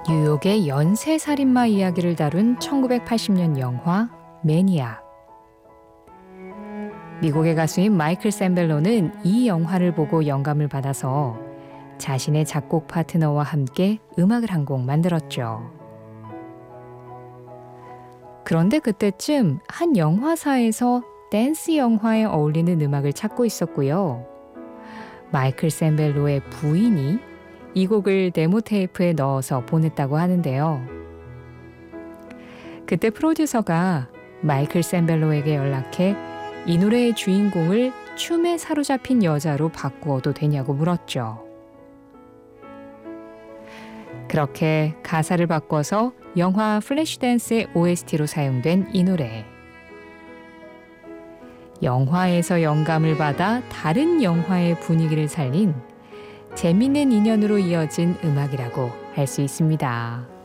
뉴욕의 연쇄살인마 이야기를 다룬 1980년 영화 매니악. 미국의 가수인 마이클 샌벨로는 이 영화를 보고 영감을 받아서 자신의 작곡 파트너와 함께 음악을 한 곡 만들었죠. 그런데 그때쯤 한 영화사에서 댄스 영화에 어울리는 음악을 찾고 있었고요. 마이클 샌벨로의 부인이 이 곡을 데모 테이프에 넣어서 보냈다고 하는데요. 그때 프로듀서가 마이클 샌벨로에게 연락해 이 노래의 주인공을 춤에 사로잡힌 여자로 바꾸어도 되냐고 물었죠. 그렇게 가사를 바꿔서 영화 플래시댄스의 OST로 사용된 이 노래. 영화에서 영감을 받아 다른 영화의 분위기를 살린 재미있는 인연으로 이어진 음악이라고 할 수 있습니다.